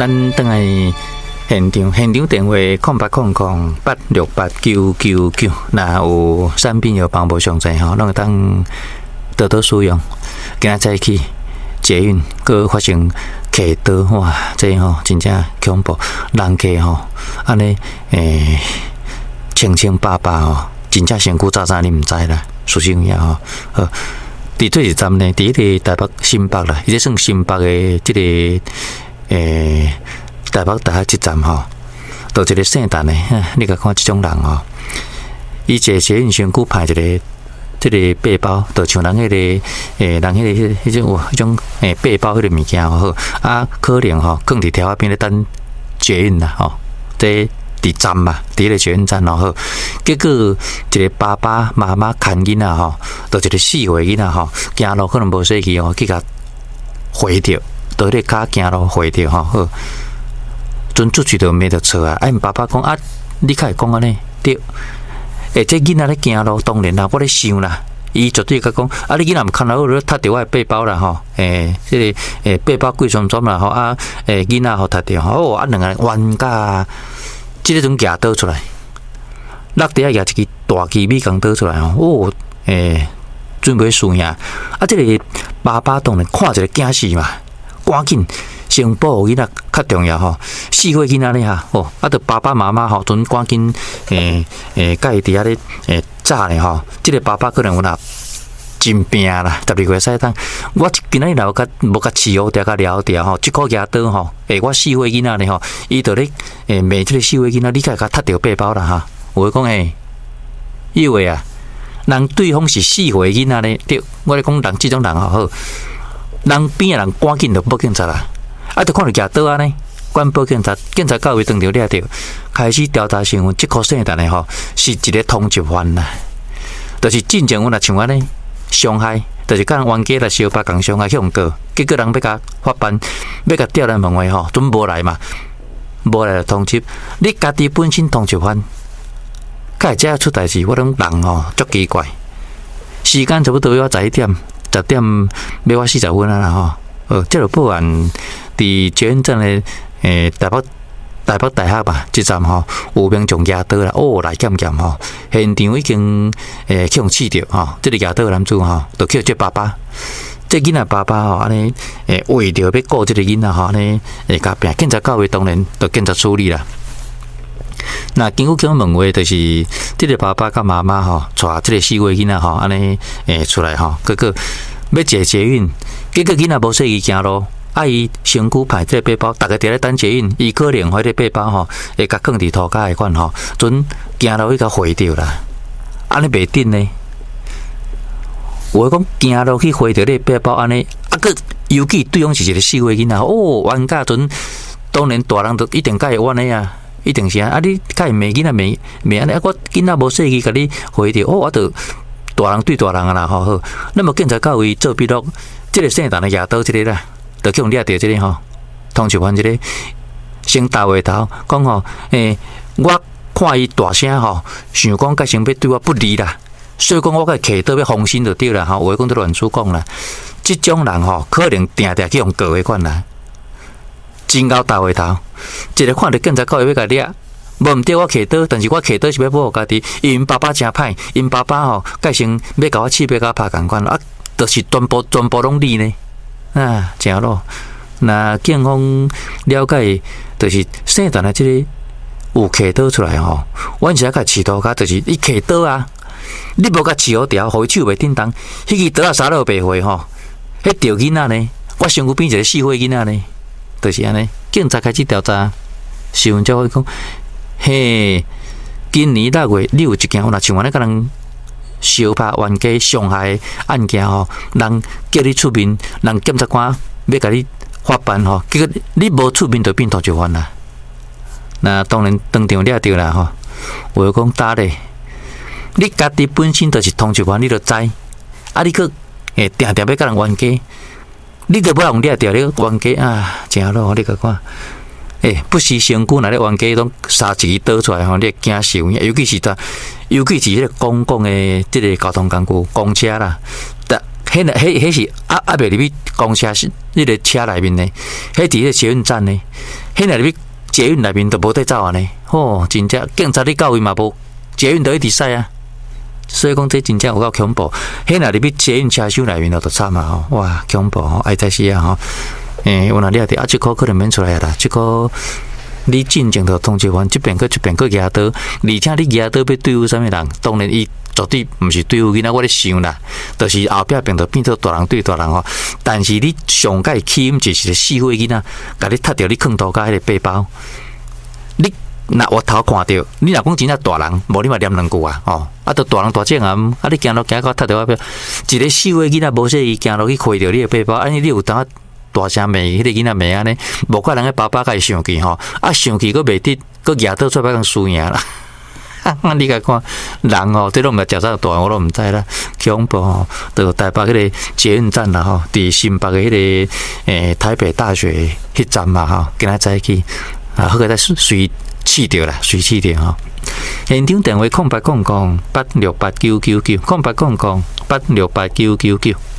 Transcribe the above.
咱等来现场电话0800868999，那有产品有帮无上济吼，拢会当多多使用。今仔早起捷运佫发生骑刀，哇，这吼真正恐怖，人客吼安尼清白白吼，真正身躯早早你毋知啦，属实呀吼。伫最一站呢，伫迄个台北新北啦，伊这算新北的即个台北大学一站吼，到一个圣诞的，你甲看即种人吼，伊坐捷运身躯派一个即个背包，就像人迄个人迄种背包迄个物件吼，啊，可能吼放伫条仔边咧等捷运啦吼，这伫站嘛，伫个捷运站吼，结果一个爸爸妈妈牵囡仔吼，就一个4岁囡仔吼，行路可能无细气哦，去甲回着，倒咧骹行路回着吼，好，阵出去就没得错啊！因爸爸讲啊，你较会讲安尼对，这囡仔咧行路，当然啦，我咧想啦。伊绝对甲讲，啊！你囡仔毋看到我咧踢着我的背包啦吼，即个背包贵酸酸啦吼，啊，囡仔吼踢着吼，啊，两个冤家，即个种举刀出来，落地下举一支大支米缸刀出来吼，准备输赢，啊！即个爸爸当然看一个惊死嘛，赶紧先保护囡仔较重要吼，4岁囡仔咧哈，啊，着爸爸妈妈吼，阵赶紧甲伊伫遐咧早咧吼，即个爸爸可能有若真拼啦，12月使当，我今仔日若无甲饲好条甲聊条吼，即颗举刀吼，我4岁囡仔咧吼，伊着咧骂即个4岁囡仔，你甲踢着背包啦哈，我讲以为啊，人对方是4岁囡仔咧，对，我咧讲人即种人好，人边人赶紧着报警察啦，啊，着看着举刀安尼。关报警察到位当着掠着，开始调查身份。即颗圣诞的吼是一个通缉犯啦，就是进前我若像安尼伤害，就是甲人冤家来相巴共伤害向告，结果人要甲法办，要甲调来问话吼，准无来嘛，无来就通缉。你家己本身通缉犯，甲会遮出代志，我拢人吼足奇怪。时间差不多要11点，10点要我40分啊啦吼，这个报案伫捷运站的。台北大学吧，即站吼有民众举刀啦，来检吼，现场已经去用刺着吼，即个举刀男子吼，就叫这爸爸，这囡仔爸爸吼安尼为着要顾即个囡仔吼安尼甲拼，警察到位当然就警察处理啦。那经过讲问话，就是即个爸爸甲妈妈吼，带即个4岁囡仔吼安尼出来吼，结果要坐捷运，结果囡仔无细去行路。啊！伊身躯派这个背包，大家伫咧等捷运，伊可能迄个背包吼，会甲放伫涂骹的款吼，阵行路去甲毁掉啦，安尼袂顶呢。我讲行路去毁掉你背包安尼，啊个尤其对方是一个4岁囡仔，冤家阵当然大人都一定甲会冤的啊，一定是啊。啊你甲会骂囡仔骂安尼，啊我囡仔无细去甲你毁掉，我就大人对大人啊啦，好。那么警察到位做笔录，即个圣诞的夜刀即个啦。就去用掠着即个吼，通缉犯即个先打回头讲吼，我看伊大声吼，想讲甲先要对我不利啦，所以讲我甲摕刀要防身就对啦吼，话讲都乱处讲啦，即种人吼可能定定去用告的款啦，真够打回头，一个看着警察到位要甲掠，无毋对我摕刀，但是我摕刀是要保护家己，因爸爸真歹，因爸爸吼改成要甲我刺要甲我拍共款啊，就是全部拢你呢。啊，正咯。那警方了解，就是圣诞的这个有摕刀出来吼，阮是甲饲刀卡，就是伊摕刀啊，你无甲饲好条，互伊手袂叮当，迄支刀啊杀了白回吼，迄条囡仔呢，我身躯边一个4岁囡仔呢，就是安尼。警察开始调查，新闻才会讲，嘿，今年6月你有一件若像安尼甲人。相拍冤家伤害案件吼，人叫你出面，人检察官要甲你法办吼，结果你无出面就变通缉犯啦。那当然当场掠着啦吼。我讲打咧，你家己本身就是通缉犯，你就知。啊，你去定定要甲人冤家，你就要用掠着你冤家啊，正咯，你甲看。不时身躯若咧冤家拢杀一支刀出来吼，你会惊受影，尤其是迄个公共的即个交通工具，公车啦，迄是袂入去公车迄个车内面呢，迄伫迄个捷运站呢， 迄若入去捷运内面都无得走啊呢，哦，真正警察你到位嘛无，捷运都一直驶啊，所以讲这真正有够恐怖。迄若入去捷运车厢内面就惨啊吼，哇，恐怖吼，爱在死啊吼。有哪了解啊？这个可能免出来啦，这个你进前就通知完，这边个举刀，而且你举刀要对付啥物人？当然伊绝对毋是对付囡仔，我咧想啦，就是后壁变做变做大人对大人吼。但是你上界起因就是个4岁囡仔，甲你踢着你坑头甲迄个背包，你若我头看着，你若讲真正大人，无你嘛念2句啊，哦，啊，都大人大正啊，啊，你行路行到踢着我背，一个4岁囡仔无说伊行路去开着你个背包，安尼你有当大声骂迄个囡仔骂安尼，无怪人个爸爸甲伊生气吼，啊生气佫袂得，佫举刀出来讲输赢啦。你甲看人吼，这拢毋係食啥大，我都毋知啦。恐怖吼，到台北迄个捷运站啦吼，伫新北嘅迄个台北大学迄站嘛吼，今仔早起啊，好个再随试着啦，随试着吼。现场电话0800868999，0800868999。